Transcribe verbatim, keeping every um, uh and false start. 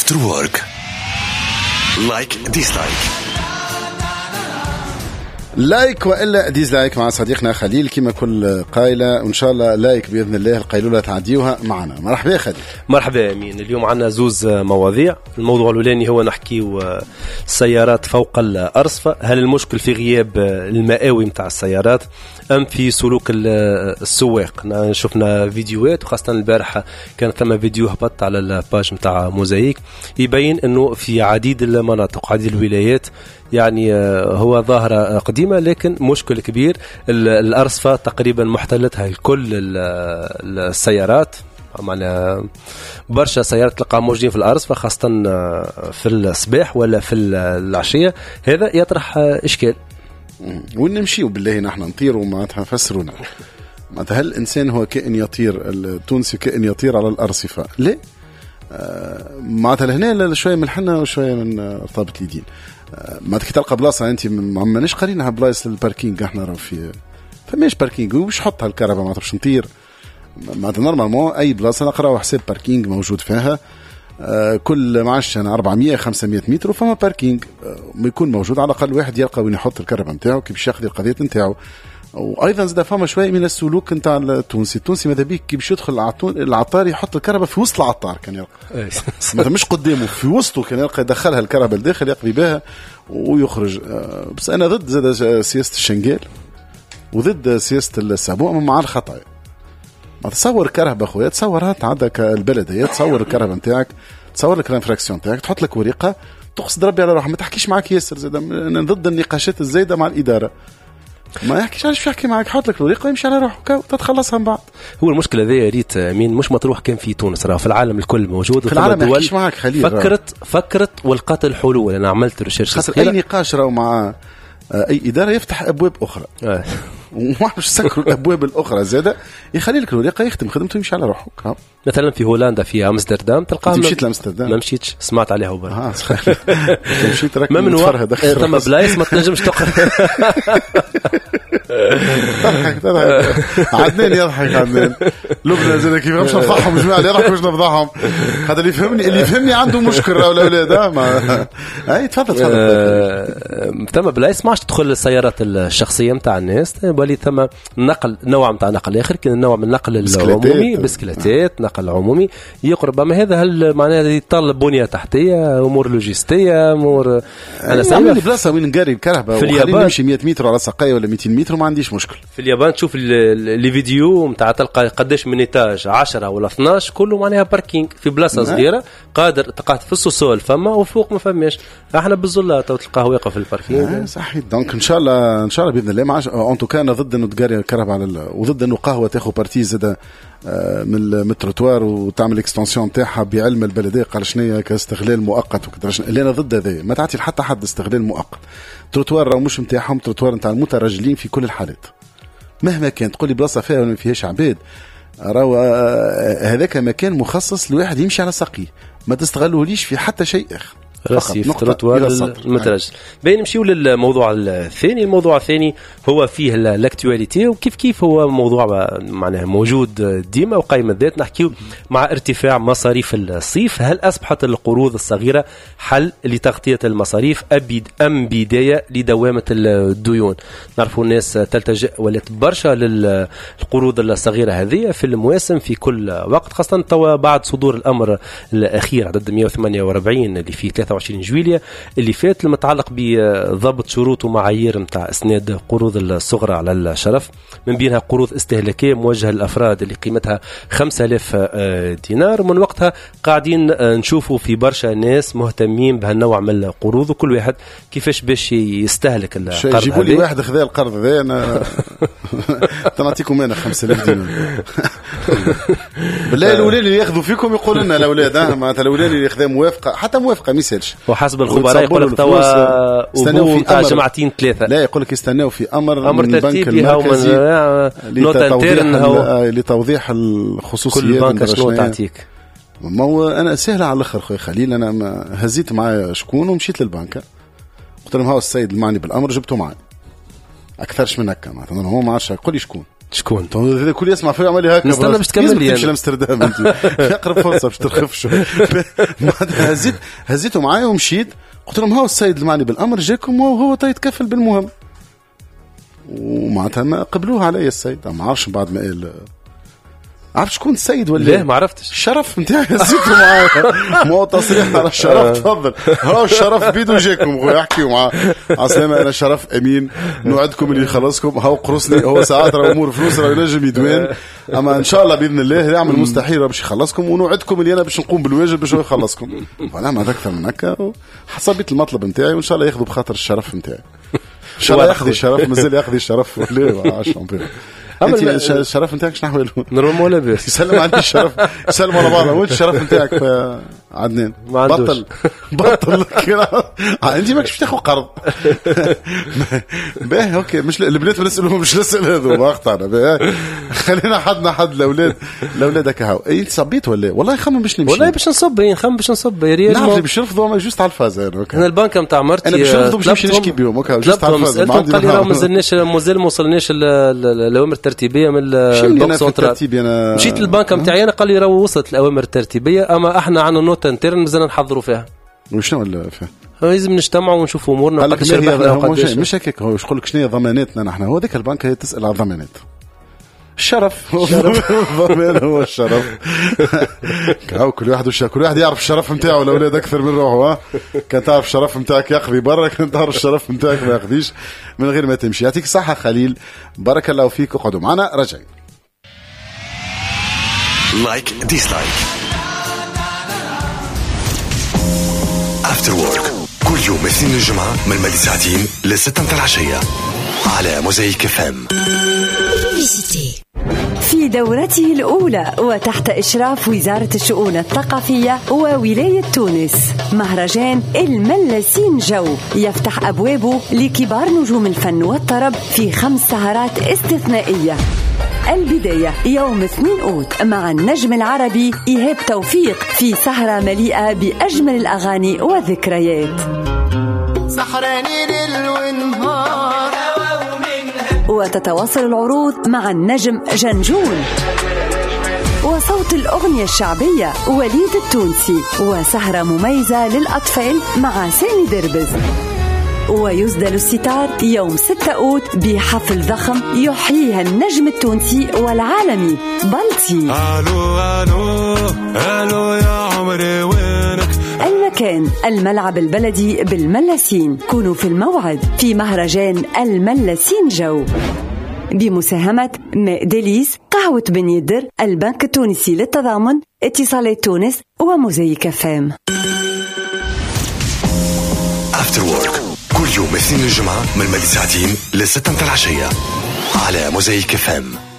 After work. Like dislike. لايك والا ديزلايك مع صديقنا خليل كما كل قايله، وان شاء الله لايك باذن الله القيلوله تعديوها معنا. مرحبا يا خليل. مرحبا امين. اليوم عندنا زوز مواضيع. الموضوع الاولاني هو نحكيو السيارات فوق الارصفه. هل المشكل في غياب المآوي نتاع السيارات ام في سلوك السواق؟ شفنا فيديوهات وخاصه البارحه كان ثم فيديو هبط على الباج نتاع موزايك يبين انه في عديد المناطق عديد الولايات يعني هو ظاهرة قديمة لكن مشكل كبير. الأرصفة تقريبا محتلتها الكل السيارات، معنا برشا سيارات تلقى موجودين في الأرصفة خاصة في الصباح ولا في العشية. هذا يطرح إشكال. وين نمشيو بالله نحن نطيروا معناتها فسرونا معناتها هل الإنسان هو كائن يطير؟ التونسي كائن يطير على الأرصفة؟ لا. معناتها لهنا شوية من الحنة وشوية من ارتباط اليدين. ما تكي تلقى بلاصه انت ماناش قارينها بلايص للباركينغ، احنا راه في فماش باركينغ وش حطها الكهرباء ما باش نطير. ما نورمالمون اي بلاصه نقراو حساب باركينغ موجود فيها آه كل معش انا أربعمية خمسمية متر وفما باركينغ آه يكون موجود على الاقل واحد يلقى وين يحط الكهرباء نتاعو كي باش ياخذ القضيه نتاعو. وايضا زاد فما شويه من السلوك نتاع التونسي. التونسي ماذا بيك كي باش يدخل العطار يحط الكهرباء في وسط العطار، كان يلقى مثلا مش قدامه في وسطه، كان يلقى يدخلها الكهرباء لداخل يقضي بها ويخرج. بس انا ضد زاد سياسه الشنقال وضد سياسه السابوع مع الخطا. ما تصور كهرباء اخويا، تصورها عندك البلديه، تصور الكهرباء نتاعك، تصور لك الانفراكسيون نتاعك، تحط لك ورقه تقصد ربي على روحك. ما تحكيش معك ياسر زاد. انا ضد النقاشات الزايده مع الاداره. ما يحكيش علاش يحكي معك، حط لك الورقه يمشي على روحك وتتخلصها من بعد. هو المشكله هذه يا ريت مين مش مطروح كان في تونس، راه في العالم الكل موجود في العالم. ما يحكيش معك خليل. فكرت راه. فكرت ولقات الحلول. انا عملت ريسيرش خاطر اي نقاش راهو مع اي اداره يفتح ابواب اخرى آه. وما باش يسكروا الابواب الاخرى زاده يخلي لك الورقه يختم خدمته يمشي على روحك. مثلا في هولندا في امستردام تلقاها. مشيت لامستردام؟ ما مشيتش، سمعت عليها وبر. اه مشيت راك ما من وقت ثم بلايص ما تنجمش تقرا. تضحك تضحك عدنان يضحك عدنان لبنى زين كيف باش نفضحهم جماعه اللي راح باش نفضحهم. هذا اللي يفهمني اللي يفهمني عنده مشكل راهو الاولاد. ما اي تفضل تفضل. ثم بلايص ما عادش تدخل السيارات الشخصيه نتاع الناس، بالي ثم نقل نوع نتاع نقل اخر كان نوع من النقل العمومي، بسكليتات نقل عمومي يقرب. اما هذا هل معناه يتطلب بنيه تحتيه، امور لوجستيه، امور انا سامي بلاصه وين نقاري الكهرباء وخليني نمشي مية متر على سقايه ولا مئتين متر وما عنديش مشكل. في اليابان تشوف لي فيديو نتاع تلقى قداش من ايتاج عشرة ولا اثناش كله معناها باركينغ في بلاصه صغيره قادر تلقاه في السوسول فما وفوق ما فماش. احنا بالزله تلقاه واقف في الباركينغ. صحيح. دونك ان شاء الله ان شاء الله باذن الله ما ان تو كان ضد انه تقاري الكهرباء على وضد انه قهوه تاخذ بارتي زاده من التروتوار وتعمل اكستنسيون نتاعها بعلم البلديه. قال شنو كاستغلال مؤقت وكذا. اللي انا ضد هذا ما تعطي لحتى حد استغلال مؤقت. تروتوار راه مش نتاعهم، تروتوار نتاع المترجلين في كل الحالات مهما كان. تقول لي بلاصه فيها ولا ما فيهاش عباد، راهو هذاك مكان مخصص لواحد يمشي على ساقيه، ما تستغلوهليش في حتى شيء اخر. رصيف تروتوار المترجل. بين نمشيو للموضوع الثاني. الموضوع الثاني هو فيه الاكتواليتي وكيف كيف هو موضوع معناه موجود ديما وقايم الذات. نحكيو مع ارتفاع مصاريف الصيف. هل أصبحت القروض الصغيرة حل لتغطية المصاريف أبيد أم بداية لدوامة الديون؟ نعرفوا الناس تلتجئ ولات برشا للقروض الصغيرة هذه في المواسم في كل وقت، خاصة توا بعد صدور الأمر الأخير عدد مئة وثمانية وأربعين اللي فيه ثلاثة وعشرين جويلية اللي فات المتعلق بضبط شروط ومعايير متاع اسناد قروض الصغرى على الشرف، من بينها قروض استهلاكيه موجهه للافراد اللي قيمتها خمسة آلاف دينار. ومن وقتها قاعدين نشوفوا في برشا ناس مهتمين بهالنوع من القروض وكل واحد كيفاش باش يستهلك القرض. جيبوا لي واحد خذا القرض هذا انا تنعطيكم انا خمسة آلاف دينار. بالله الاولاني اللي ياخذوا فيكم يقول لنا الاولاد ها معناتها الاولاني اللي ياخذ موافقه حتى موافقه ما يسالش. وحسب الخبراء يقول لك توا استناو في امر جماعتين ثلاثه. لا يقول لك يستناو في امر, أمر من البنك المركزي لتوضيح, لتوضيح الخصوصيات. كل بنك شنو تعطيك؟ ما هو انا سهله على الاخر خويا خليل. انا هزيت معايا شكون ومشيت للبنك قلت لهم هاو السيد المعني بالامر جبته معي اكثرش من هكا معناتها هو ما عادش قول لي شكون شكون هذا كل يسمع فيه عملي هكا نستنى باش تكمل لي تمشي لامستردام انت اقرب فرصه باش ترخف شوي هزيت هزيته معايا ومشيت قلت لهم هاو السيد المعني بالامر جاكم وهو يتكفل بالمهم ومعناتها ما قبلوه علي السيد ما عارفش بعد ما قال عرفت شكون السيد ولا لا ما عرفتش الشرف نتاعي هزيته معايا مو تصريح على الشرف تفضل هاو الشرف بيدو جاكم خويا احكيوا معاه عسلامة انا شرف امين نوعدكم اللي يخلصكم هاو قرصني هو ساعات راه امور فلوس راه ينجم يدوين اما ان شاء الله باذن الله يعمل مستحيل باش يخلصكم ونوعدكم اللي انا باش نقوم بالواجب باش هو يخلصكم ولا ما اكثر من هكا حسبت المطلب نتاعي وان شاء الله ياخذوا بخاطر الشرف نتاعي ان شاء الله ياخذ الشرف مازال ياخذ الشرف لا عشان انت الشرف نتاعك شنو احواله نورمال ولا بس يسلم عليك الشرف يسلم على بعض وانت الشرف نتاعك عدنان بطل بطل انت ماكش تاخذ قرض باهي اوكي مش البنات بنسالهم مش نسال هذو ما اقطعنا باهي خلينا حدنا حد الاولاد لاولادك هاو انت صبيت ولا والله خمم باش نمشي والله باش نصب نخمم باش نصب يا ريال نعرف باش نرفضوا ما جوست على الفاز انا البنكه نتاع مرتي انا باش نرفضوا باش نمشي نشكي بهم اوكي جوست على الفاز ما عندي قال لي راه مازلناش مازال ما وصلناش الاوامر الترتيبيه من البنك سنترال مشيت للبنكه نتاعي انا قال لي راه وصلت الاوامر الترتيبيه اما احنا عندنا نوت انترن مازال نحضروا فيها وشنو ولا فيها لازم نجتمعوا ونشوفوا امورنا قداش ربحنا وقداش مش هكاك هو يقول لك شنو هي ضماناتنا نحن هو ذاك البنك هي تسال على الضمانات الشرف ضمان هو الشرف كاو كل واحد وش كل واحد يعرف الشرف نتاعو الاولاد اكثر من روحه كان تعرف الشرف نتاعك يقضي برا كان تعرف الشرف نتاعك ما يقضيش من غير ما تمشي يعطيك الصحه خليل بارك الله فيك اقعدوا معنا رجعي لايك ديسلايك افتر وورك كل يوم اثنين الجمعة من مالي ساعتين لستة متاع العشية على موزايك اف ام. في دورته الأولى وتحت إشراف وزارة الشؤون الثقافية وولاية تونس مهرجان الملاسين جو يفتح أبوابه لكبار نجوم الفن والطرب في خمس سهرات استثنائية. البداية يوم اثنين أوت مع النجم العربي إيهاب توفيق في سهرة مليئة بأجمل الأغاني والذكريات. سحراني ليل ونهار وتتواصل العروض مع النجم جنجون وصوت الأغنية الشعبية وليد التونسي وسهرة مميزة للأطفال مع سامي دربز. ويسدل الستار يوم ستة أوت بحفل ضخم يحييها النجم التونسي والعالمي بلطي. ألو ألو ألو يا عمري وينك. المكان الملعب البلدي بالملاسين. كونوا في الموعد في مهرجان الملاسين جو بمساهمة ماء ديليس، قهوة بن يدر، البنك التونسي للتضامن، اتصالات تونس وموزايك فام. افتر وورك كل يوم اثنين الجمعة من مالي ساعتين لستة متاع العشية على موزايك فام.